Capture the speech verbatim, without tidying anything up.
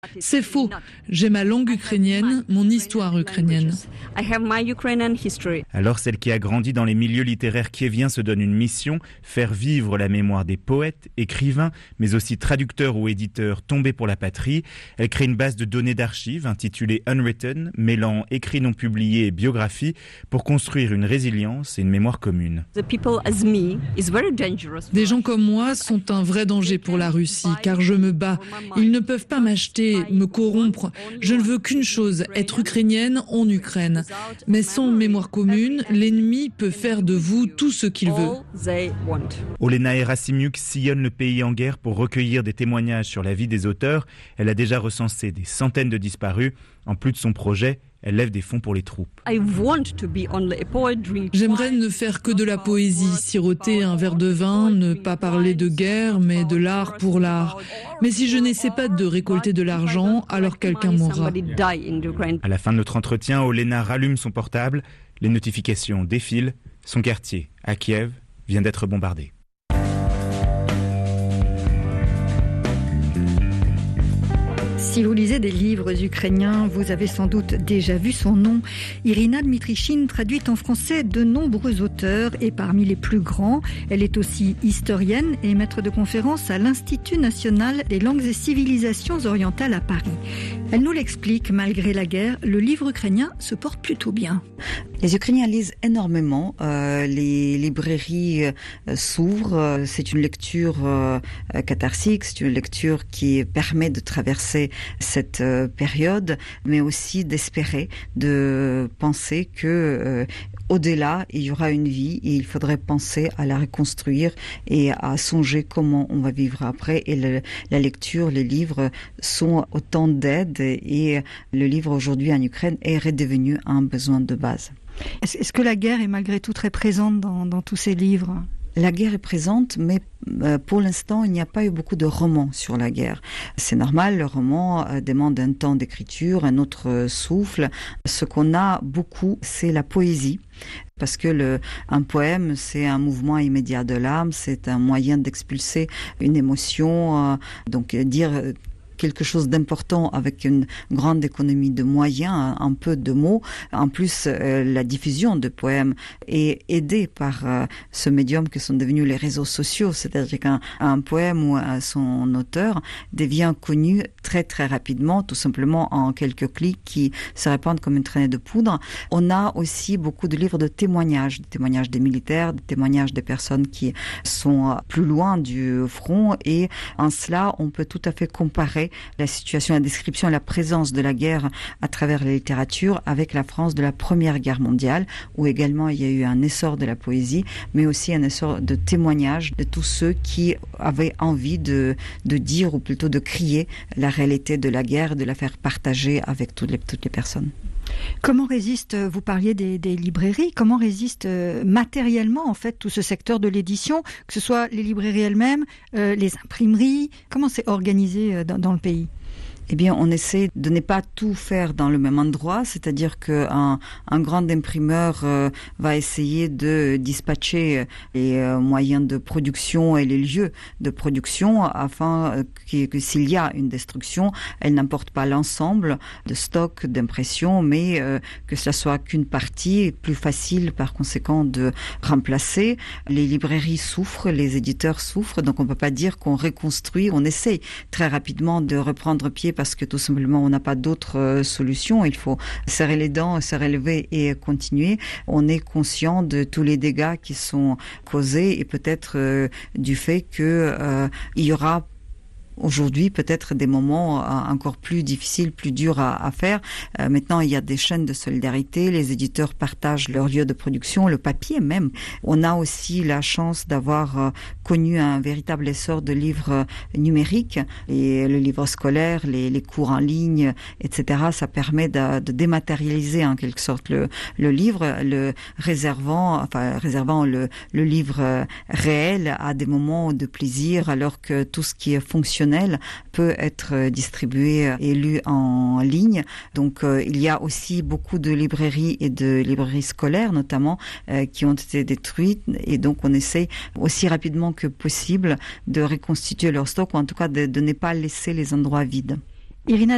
C'est faux. J'ai ma langue ukrainienne, mon histoire ukrainienne. Alors celle qui a grandi dans les milieux littéraires kieviens se donne une mission, faire vivre la mémoire des poètes, écrivains, mais aussi traducteurs ou éditeurs tombés pour la patrie. Elle crée une base de données d'archives intitulée Unwritten, mêlant écrits non publiés et biographies pour construire une résilience et une mémoire commune. Des gens comme moi sont un vrai danger pour la Russie, car je me bats. Ils ne peuvent pas m'acheter, me corrompre. Je ne veux qu'une chose, être ukrainienne en Ukraine. Mais sans mémoire commune, l'ennemi peut faire de vous tout ce qu'il veut. Olena Erasimiuk sillonne le pays en guerre pour recueillir des témoignages sur la vie des auteurs. Elle a déjà recensé des centaines de disparus. En plus de son projet, elle lève des fonds pour les troupes. J'aimerais ne faire que de la poésie, siroter un verre de vin, ne pas parler de guerre, mais de l'art pour l'art. Mais si je n'essaie pas de récolter de l'argent, alors quelqu'un mourra. À la fin de notre entretien, Olena rallume son portable. Les notifications défilent. Son quartier, à Kiev, vient d'être bombardé. Si vous lisez des livres ukrainiens, vous avez sans doute déjà vu son nom. Irina Dmitrichine traduit en français de nombreux auteurs et parmi les plus grands, elle est aussi historienne et maître de conférences à l'Institut national des langues et civilisations orientales à Paris. Elle nous l'explique, malgré la guerre, le livre ukrainien se porte plutôt bien. Les Ukrainiens lisent énormément, euh, les librairies euh, s'ouvrent, c'est une lecture euh, catharsique, c'est une lecture qui permet de traverser cette euh, période, mais aussi d'espérer, de penser que euh, au-delà, il y aura une vie et il faudrait penser à la reconstruire et à songer comment on va vivre après. Et le, la lecture, les livres sont autant d'aide et le livre aujourd'hui en Ukraine est redevenu un besoin de base. Est-ce que la guerre est malgré tout très présente dans, dans tous ces livres ? La guerre est présente, mais pour l'instant, il n'y a pas eu beaucoup de romans sur la guerre. C'est normal, le roman demande un temps d'écriture, un autre souffle. Ce qu'on a beaucoup, c'est la poésie. Parce que le, un poème, c'est un mouvement immédiat de l'âme, c'est un moyen d'expulser une émotion, donc dire quelque chose d'important avec une grande économie de moyens, un peu de mots. En plus, euh, la diffusion de poèmes est aidée par euh, ce médium que sont devenus les réseaux sociaux. C'est-à-dire qu'un un poème ou un, son auteur devient connu très très rapidement, tout simplement en quelques clics qui se répandent comme une traînée de poudre. On a aussi beaucoup de livres de témoignages, des témoignages des militaires, des témoignages des personnes qui sont plus loin du front. Et en cela, on peut tout à fait comparer la situation, la description et la présence de la guerre à travers la littérature avec la France de la Première Guerre mondiale, où également il y a eu un essor de la poésie, mais aussi un essor de témoignages de tous ceux qui avaient envie de, de dire, ou plutôt de crier, la réalité de la guerre, de la faire partager avec toutes les, toutes les personnes. Comment résiste, vous parliez des, des librairies, comment résiste euh, matériellement en fait tout ce secteur de l'édition, que ce soit les librairies elles-mêmes, euh, les imprimeries, comment c'est organisé euh, dans, dans le pays ? Eh bien, on essaie de ne pas tout faire dans le même endroit, c'est-à-dire qu'un un grand imprimeur euh, va essayer de dispatcher les euh, moyens de production et les lieux de production afin euh, que, que s'il y a une destruction, elle n'emporte pas l'ensemble de stock d'impression, mais euh, que ce soit qu'une partie, plus facile par conséquent de remplacer. Les librairies souffrent, les éditeurs souffrent, donc on ne peut pas dire qu'on reconstruit, on essaie très rapidement de reprendre pied parce que tout simplement on n'a pas d'autre euh, solution. Il faut serrer les dents, se relever et continuer. On est conscient de tous les dégâts qui sont causés et peut-être euh, du fait que euh, il y aura aujourd'hui peut-être des moments encore plus difficiles, plus durs à, à faire. Euh, maintenant, il y a des chaînes de solidarité, les éditeurs partagent leur lieu de production, le papier même. On a aussi la chance d'avoir euh, connu un véritable essor de livres numériques, et le livre scolaire, les, les cours en ligne, et cetera. Ça permet de, de dématérialiser en quelque sorte le, le livre, le réservant, enfin réservant le, le livre réel à des moments de plaisir, alors que tout ce qui est fonctionnel peut être distribué et lu en ligne. Donc euh, il y a aussi beaucoup de librairies et de librairies scolaires notamment euh, qui ont été détruites, et donc on essaie aussi rapidement que possible de reconstituer leur stock, ou en tout cas de, de ne pas laisser les endroits vides. Irina